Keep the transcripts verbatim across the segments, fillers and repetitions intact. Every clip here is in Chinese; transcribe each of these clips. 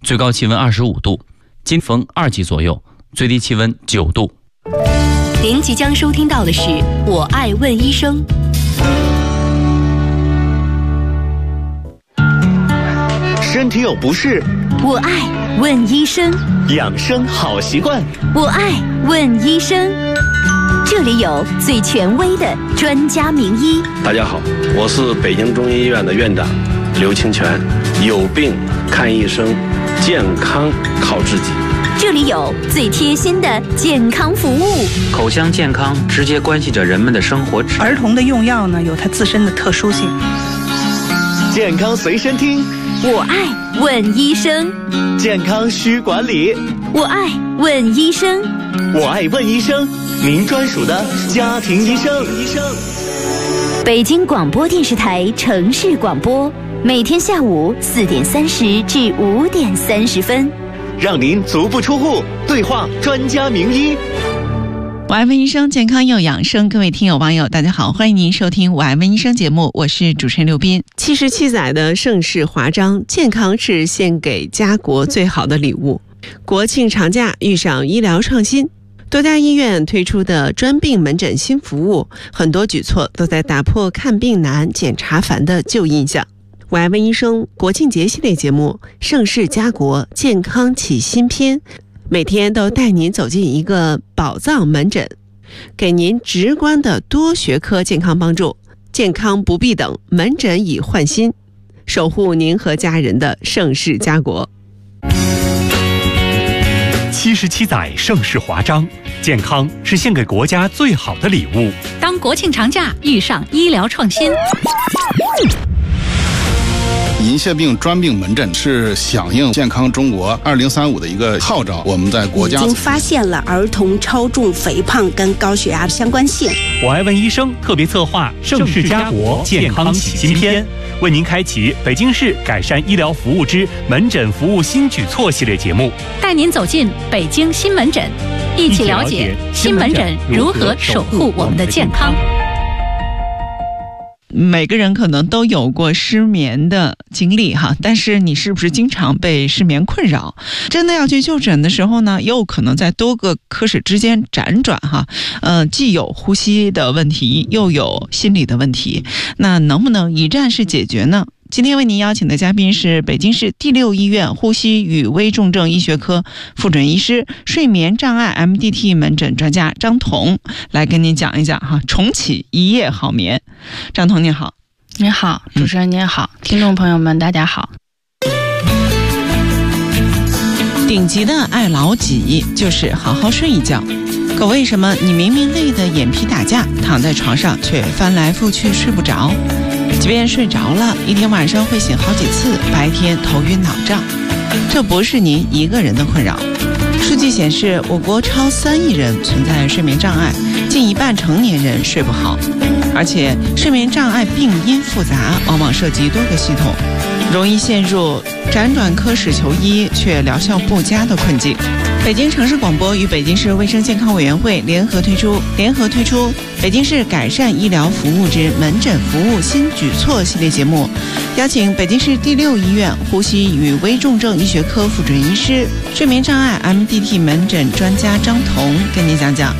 最高气温二十五度，金风二级左右，最低气温九度。 您即将收听到的是《我爱问医生》。 身体有不适， 我爱问医生； 养生好习惯， 我爱问医生。这里有最权威的专家名医。 大家好，我是北京中医医院的院长刘清泉。有病看医生，健康靠自己。 这里有最贴心的健康服务。 口腔健康直接关系着人们的生活质量。 儿童的用药呢，有它自身的特殊性。 健康随身听， 我爱问医生。 健康需管理， 我爱问医生。 我爱问医生，您专属的家庭医生。 北京广播电视台城市广播，每天下午四点三十至五点三十分， 让您足不出户，对话专家名医。 我爱问医生，健康又养生。各位听友网友大家好，欢迎您收听我爱问医生节目，我是主持人刘斌。七十七载的盛世华章，健康是献给家国最好的礼物。国庆长假遇上医疗创新，多家医院推出的专病门诊新服务，很多举措都在打破看病难检查烦的旧印象。我爱问医生国庆节系列节目盛世家国健康起新篇，每天都带您走进一个宝藏门诊，给您直观的多学科健康帮助。健康不必等，门诊已换新，守护您和家人的盛世家国。 七十七载盛世华章，健康是献给国家最好的礼物。 当国庆长假遇上医疗创新， 银屑病专病门诊是响应健康中国二零三五的一个号召，我们在国家已经发现了儿童超重肥胖跟高血压的相关性。 我爱问医生特别策划盛世家国健康起新篇，为您开启北京市改善医疗服务之门诊服务新举措系列节目， 带您走进北京新门诊，一起了解新门诊如何守护我们的健康。 每个人可能都有过失眠的经历哈，但是你是不是经常被失眠困扰？真的要去就诊的时候呢，又可能在多个科室之间辗转哈，呃，既有呼吸的问题，又有心理的问题，那能不能一站式解决呢？今天为您邀请的嘉宾是北京市第六医院呼吸与危重症医学科副准医师、睡眠障碍 M D T 门诊专家张彤，来跟您讲一讲哈，重启一夜好眠。张彤你好。 你好，主持人您好、嗯、听众朋友们大家好。 顶级的爱劳己就是好好睡一觉，可为什么你明明累得眼皮打架，躺在床上却翻来覆去睡不着？即便睡着了，一天晚上会醒好几次，白天头晕脑胀。这不是您一个人的困扰。数据显示，我国超三亿人存在睡眠障碍，近一半成年人睡不好。而且睡眠障碍病因复杂，往往涉及多个系统，容易陷入辗转科室求医却疗效不佳的困境。北京城市广播与北京市卫生健康委员会联合推出联合推出北京市改善医疗服务之门诊服务新举措系列节目，邀请北京市第六医院呼吸与危重症医学科副准医师、睡眠障碍 M D T 门诊专家张彤跟您讲讲。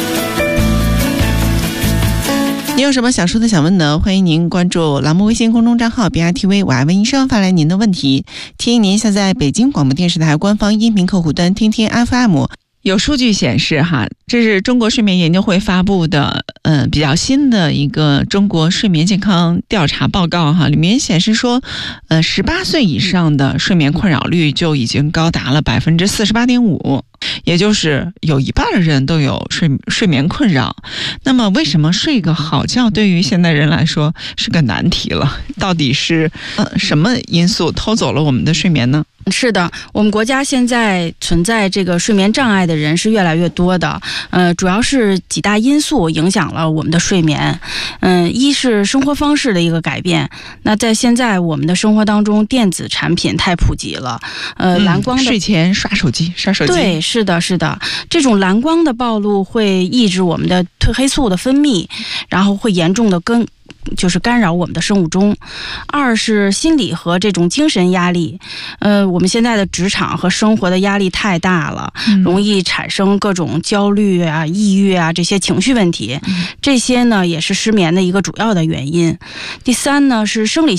你有什么想说的想问的，欢迎您关注栏目微信公众账号 B I T V 我爱问医生，发来您的问题。提醒您下载北京广播电视台官方音频客户端听听 F M。 有数据显示哈，这是中国睡眠研究会发布的呃比较新的一个中国睡眠健康调查报告哈，里面显示说呃十八岁以上的睡眠困扰率就已经高达了 百分之四十八点五，也就是有一半的人都有睡睡眠困扰。那么为什么睡个好觉对于现代人来说是个难题了？到底是呃什么因素偷走了我们的睡眠呢？ 是的，我们国家现在存在这个睡眠障碍的人是越来越多的，呃，主要是几大因素影响了我们的睡眠。嗯、呃，一是生活方式的一个改变。那在现在我们的生活当中，电子产品太普及了，呃，蓝光的、嗯、 睡前刷手机，刷手机。 对，是的，是的，这种蓝光的暴露会抑制我们的褪黑素的分泌，然后会严重的跟就是干扰我们的生物钟。二是心理和这种精神压力，呃，我们现在的职场和生活的压力太大了， 嗯、 容易产生各种焦虑啊、抑郁啊这些情绪问题， 嗯、 这些呢也是失眠的一个主要的原因。第三呢是生理